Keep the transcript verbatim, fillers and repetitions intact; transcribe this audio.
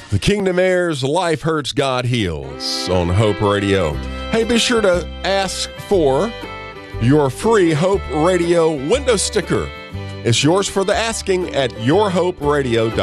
The Kingdom Heirs, Life Hurts, God Heals on Hope Radio. Hey, be sure to ask for your free Hope Radio window sticker. It's yours for the asking at your hope radio dot com.